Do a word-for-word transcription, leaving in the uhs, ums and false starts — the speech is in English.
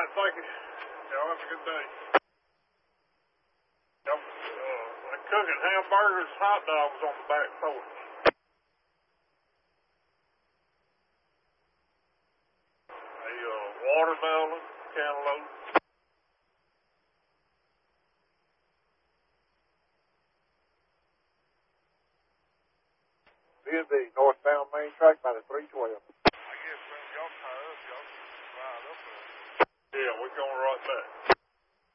thank you. Y'all have a good day. Y'all, uh, they're cooking hamburgers, hot dogs on the back porch. A uh, watermelon, cantaloupe. Here's the northbound main track by the three twelve. I guess when y'all tie up, y'all can ride up there. Yeah, we're going right back.